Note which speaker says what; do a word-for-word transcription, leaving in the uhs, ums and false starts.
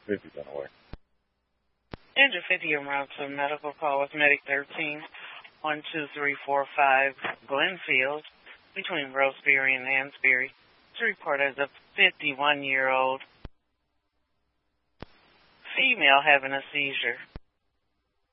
Speaker 1: fifty on the way.
Speaker 2: Danger fifty en route to medical call with Medic thirteen, one two three four five Glenfield, between Roseberry and Lansbury, to report as a fifty-one-year-old female having a seizure.